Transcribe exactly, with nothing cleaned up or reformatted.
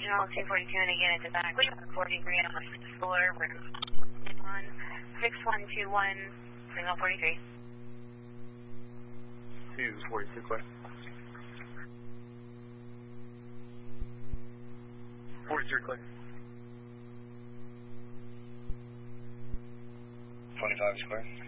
Regional two forty-two, and again, it's exactly forty degree on the floor. We're on six one two one, signal forty-three. two forty-two, clear. forty-three, clear. twenty-five is clear.